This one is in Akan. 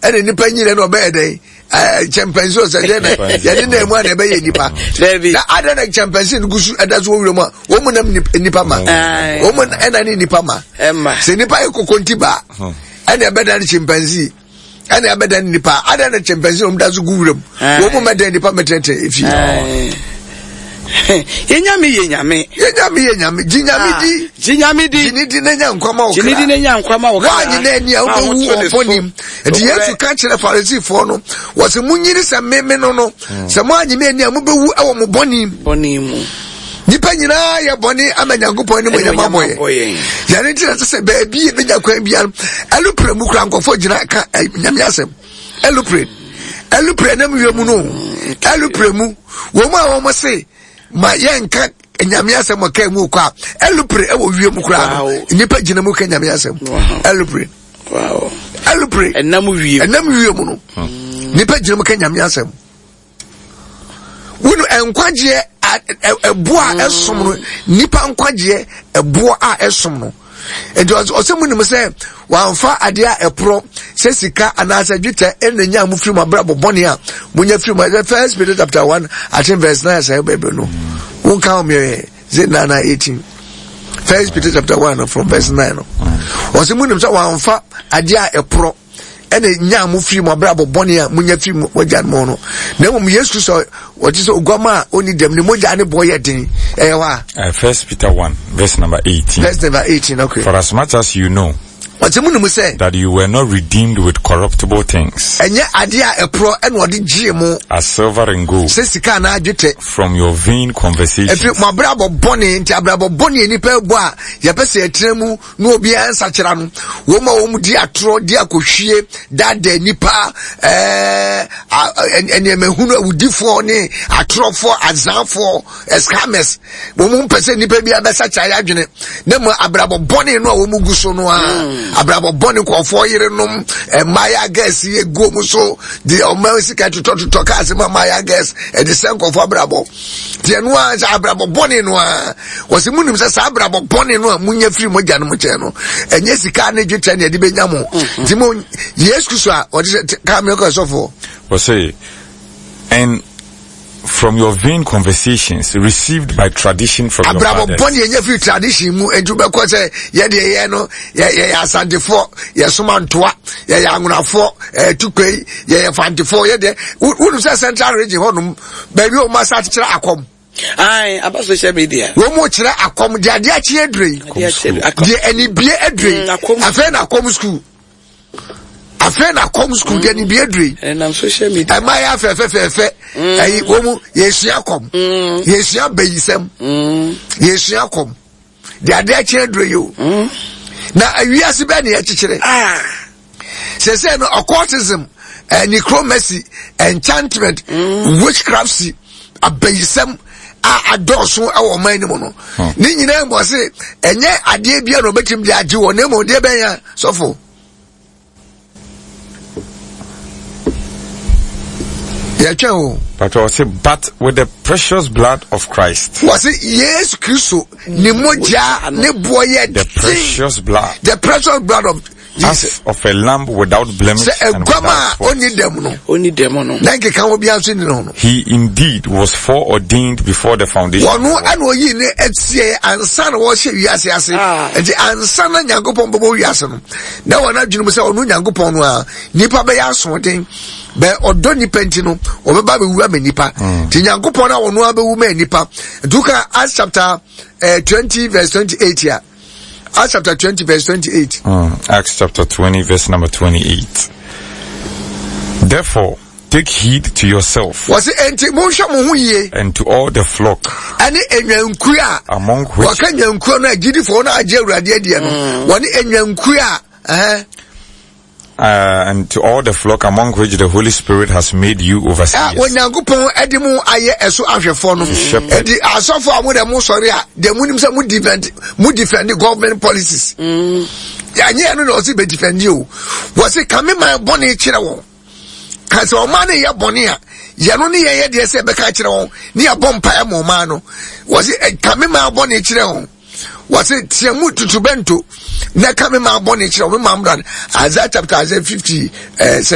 ene nipa nyire no be dey chimpanzee so dey na ye na emu na be ye nipa na ada na chimpanzee gusu adazo wure mu wo mu nam nipa ma wo mu ena ni nipa ma se nipa e kokonti ba ene be da chimpanzee ene be da nipa ada na chimpanzee o mdazo guwure mu wo mu meda nipa metete efi yenyame jinyame di jinidi nenya nkwama wo wanyi na enia wo oponim enti Yesu ka kire Farisifo no wo se munyiri se meme no se mo anyi na enia mo bewu ewo mo bonim nipa nyina ya boni amanyankopon ni mo yama boye yare tira se be bi be jakwan bia elupre mu kura nkofo gina ka nyame asem elupre na mu yemu no elupre mu wo mo se ma yenka nyame asem ka mu kwa elupre e wo wiem kura nipa gina mu ka nyame asem elupre enam wiem no nipa gina mu ka nyame asem wonu enkwaje eboa esom no nipa nkwaje eboa a esom no enti osemu nim se wanfa ade a epro se sika anasa dweta enenya mu firi mabrabo bone a munya firi ma First Peter chapter 1 at verse 9 say bebe no won ka me zenana 18 First Peter chapter 1 from verse 9 no osemu nim se wanfa ade a epro ene nya mu firi mabrabo bone a munya firi mojan mo no na mo Yesu so wati so ogwama oni dem ne moja ne boye den ewa First Peter 1 verse number 18. Verse number 18, okay. For as much as you know that you were not redeemed with corruptible things as silver and gold from your vain conversations abrabo boni ko fo yire nom maya gas ye go mu so the omansika to talk as maya gas e the same ko fo abrabo tie no a abrabo boni no a wose munim se sa abrabo boni no a munya firi mo gya no che no enye sika na dwetwa na de benya mo timo Yesu so a o ka me ko so fo we say and from your vain conversations received by tradition from your fathers. Boni enye fi tradition mu enju be ko se ye de ye no ye asantefo ye somantoa ye angunafo tukwe ye fantefo ye de unu se central region honum ba bi o ma sa kire akom ai aba social media wo mo kire akom de ade a kire edrei de anibie edrei afa na akom school afena come school de ni bi edrei na social media am I afefe ayi wo mu yesia kom yesia bayisem yesia kom de ade a chedre yo na awiase be na ye kikire se no occultism necromancy enchantment witchcraft abayisem adoso awo man ni mo no ni nyina mo se enye ade bia no betim de age wo na mo de ben ya sofo but with the precious blood of Christ. Was it yes Christo ni moja ne boye the precious blood of Jesus, as of a lamb without blemish and without spot. He indeed was foreordained before the foundation. Be odoni pentino obeba be wu amenipa ti nyankopon na wono abewu ma nipa duka Acts chapter 20 verse 28 here. Acts chapter 20 verse 28. Acts chapter 20 verse number 28. Therefore take heed to yourself and to all the flock among which and to all the flock among which the Holy Spirit has made you overseers. Defend the government policies. Defend you. Was it coming my bonnie chirawo? Cause our money ya bonia. Yanoni ya de se beka chirawo. Ni a bompa mo mano. Was it coming my bonnie chirawo? Was it Tiamu to Bento? Na kame ma boni chiro me mamran Isaiah chapter 50